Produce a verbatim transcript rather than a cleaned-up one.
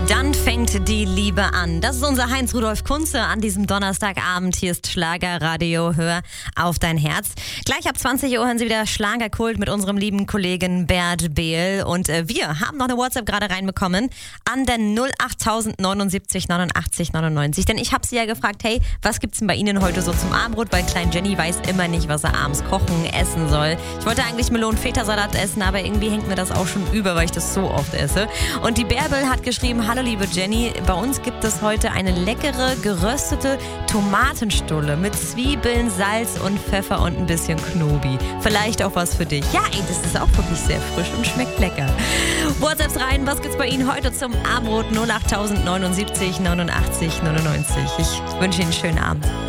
Dann fängt die Liebe an. Das ist unser Heinz-Rudolf Kunze an diesem Donnerstagabend. Hier ist Schlagerradio. Hör auf dein Herz. Gleich ab zwanzig Uhr hören Sie wieder Schlagerkult mit unserem lieben Kollegen Bert Behl. Und äh, wir haben noch eine WhatsApp gerade reinbekommen an den null acht neunundsiebzig neunundachtzig neunundneunzig. Denn ich habe Sie ja gefragt, hey, was gibt's denn bei Ihnen heute so zum Abendbrot? Weil Klein Jenny weiß immer nicht, was er abends kochen, essen soll. Ich wollte eigentlich Melonen-Feta-Salat essen, aber irgendwie hängt mir das auch schon über, weil ich das so oft esse. Und die Bärbel hat geschrieben, hallo liebe Jenny, bei uns gibt es heute eine leckere, geröstete Tomatenstulle mit Zwiebeln, Salz und Pfeffer und ein bisschen Knobi. Vielleicht auch was für dich. Ja, ey, das ist auch wirklich sehr frisch und schmeckt lecker. WhatsApps rein, was gibt's bei Ihnen heute zum Abendbrot? null acht neunundsiebzig neunundachtzig neunundneunzig. Ich wünsche Ihnen einen schönen Abend.